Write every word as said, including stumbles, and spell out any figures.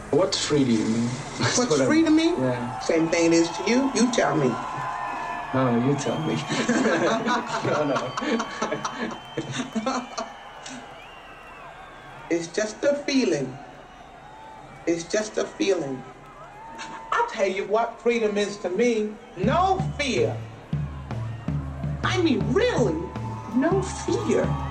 What's free to you? What's what free I, to me? Yeah. Same thing it is to you. You tell me. No, you tell me. no, no. It's just a feeling. It's just a feeling. I'll tell you what freedom is to me. No fear. I mean, really, no fear.